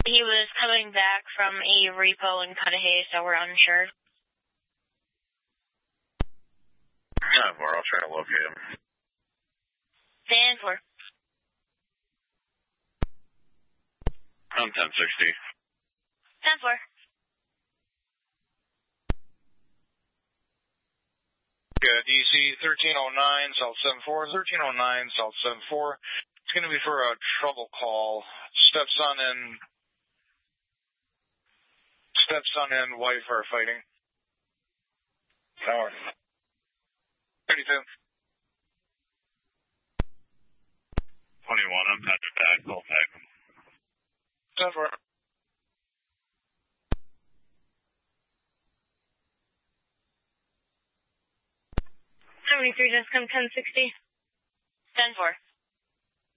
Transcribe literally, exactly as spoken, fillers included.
He was coming back from a repo in Cudahy, so we're uninsured. ten four, I'll try to locate him. ten four. I'm ten sixty. ten four. Yeah, D C thirteen oh nine, South seven four, thirteen oh nine, South seven four. It's going to be for a trouble call. Stepson and stepson and wife are fighting. Tower. thirty-two. twenty-one, I'm Patrick back. Call back. ten four. seventy-three, just come ten sixty. ten four.